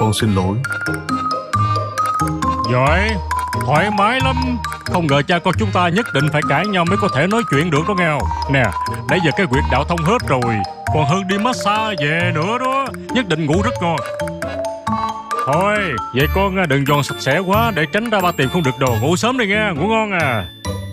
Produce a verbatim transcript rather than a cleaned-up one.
Con xin lỗi. Giỏi, thoải mái lắm. Không ngờ cha con chúng ta nhất định phải cãi nhau mới có thể nói chuyện được đó nghe không? Nè, nãy giờ cái huyệt đạo thông hết rồi, còn hơn đi massage về nữa đó. Nhất định ngủ rất ngon. Thôi, vậy con đừng dọn sạch sẽ quá để tránh ra ba tìm không được đồ. Ngủ sớm đi nghe, ngủ ngon à.